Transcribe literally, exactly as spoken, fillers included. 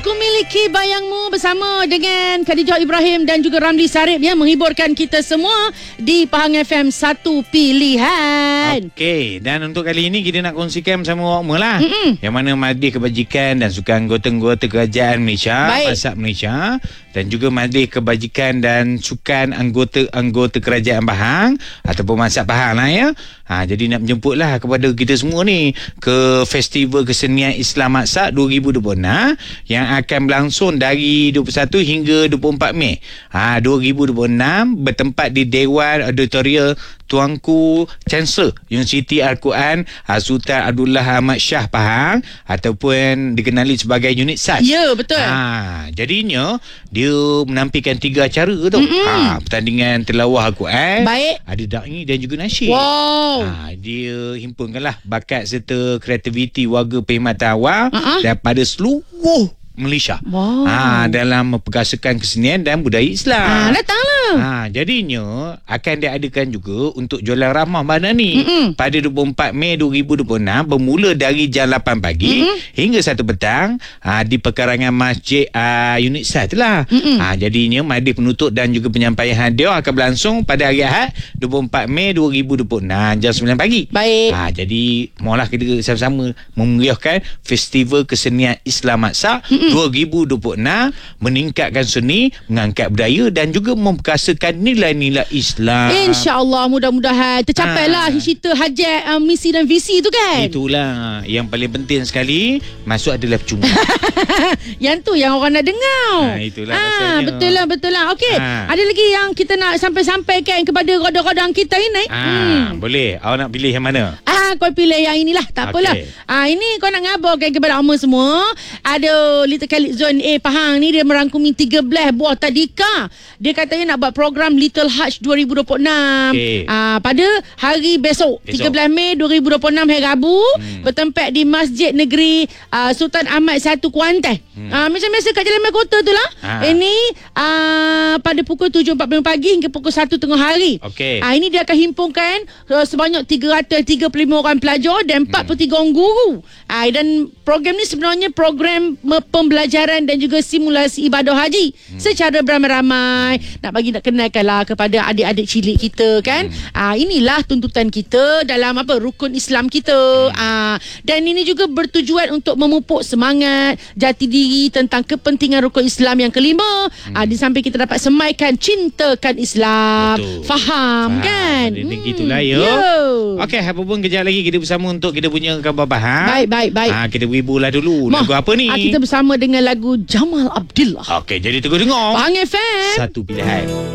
Ku Miliki Bayangmu bersama dengan Khadijah Ibrahim dan juga Ramli Sarip yang menghiburkan kita semua di Pahang F M satu Pilihan. Okey, dan untuk kali ini kita nak kongsikan bersama awak semua lah. Mm-mm. Yang mana Majlis Kebajikan dan Sukan Anggota-Anggota Kerajaan Malaysia, Masab Malaysia, dan juga Majlis Kebajikan dan Sukan Anggota-Anggota Kerajaan Pahang ataupun Masab Pahang lah ya. Ha, jadi nak menjemputlah kepada kita semua ni ke Festival Kesenian Islam Maksad dua ribu dua puluh enam yang akan berlangsung dari dua puluh satu hingga dua puluh empat Mei ha, dua ribu dua puluh enam, bertempat di Dewan Auditorium Tuanku Chancellor Universiti Al-Quran Sultan Abdullah Ahmad Shah Pahang ataupun dikenali sebagai Unit S A S. Ya, betul. Ha, jadinya dia menampilkan tiga acara tu. Ha, pertandingan tilawah Al-Quran, baik, ada da'i dan juga nasyid. Wow. Ha, dia himpunkanlah bakat serta kreativiti warga perkhidmatan awam uh-huh. daripada seluruh Malaysia. Wow. Ha, dalam memperkasakan kesenian dan budaya Islam. Ha, datanglah. Ha, jadinya akan diadakan juga untuk jualan ramah mana ni Mm-mm. pada dua puluh empat Mei dua ribu dua puluh enam bermula dari jam lapan pagi Mm-mm. hingga satu petang ha, di perkarangan Masjid uh, Unit S A S lah. Ha, jadinya majlis penutup dan juga penyampaian hadiah akan berlangsung pada hari Ahad dua puluh empat Mei dua ribu dua puluh enam jam sembilan pagi. Baik. Ha, jadi mohonlah kita sama-sama memeriahkan Festival Kesenian Islam Maksad dua ribu dua puluh enam, meningkatkan seni, mengangkat budaya dan juga memperkasakan nilai-nilai Islam. InsyaAllah mudah-mudahan tercapailah ha. cita hajat um, misi dan visi tu kan. Itulah yang paling penting sekali, masuk adalah percuma. Yang tu yang orang nak dengar. Ha, itulah ha, maksudnya. Betul lah, betul lah. Okey, Ha. ada lagi yang kita nak sampai-sampaikan kepada roda-rodang kita ini? Ha, Hmm. boleh. Awak nak pilih yang mana? Ah, kau pilih yang inilah, tak Okey. apalah. Ah, ini kau nak ngabarkan kepada Amma semua. Ada Little Khalid Zone A Pahang ni, dia merangkumi tiga belas buah tadika. Dia katanya nak buat program Little Hajj dua ribu dua puluh enam. Okey. Ah, pada hari besok, Besok. tiga belas Mei dua ribu dua puluh enam hari Rabu, hmm. bertempat di Masjid Negeri uh, Sultan Ahmad satu Kuantan. Hmm. Ah, macam biasa kat Jalan Mahkota tu lah. Ha. Ini uh, pada pukul tujuh empat puluh lima pagi hingga pukul satu tengah hari. Okey. Ah, ini dia akan himpunkan uh, sebanyak tiga ratus tiga puluh lima orang pelajar dan empat puluh tiga orang guru. Ah, dan program ni sebenarnya program pembelajaran dan juga simulasi ibadah haji hmm. secara beramai-ramai. Nak bagi nak kenalkanlah kepada adik-adik cilik kita kan. Hmm. Ah, inilah tuntutan kita dalam apa rukun Islam kita. Hmm. Ah, dan ini juga bertujuan untuk memupuk semangat jati diri tentang kepentingan rukun Islam yang kelima. Hmm. Ah, di samping kita dapat semaikan cintakan Islam. Betul. Faham, Faham kan? Dia hmm. gitulah ya. Yo. Okey, apa pun kejap lagi kita bersama untuk kita punya khabar Pahang. Baik, baik, baik. Ha, kita wibulah dulu. Mah, Lagu apa ni? Ah, kita bersama dengan lagu Jamal Abdillah. Okey, jadi tunggu dengar. Pahang F M Satu Pilihan.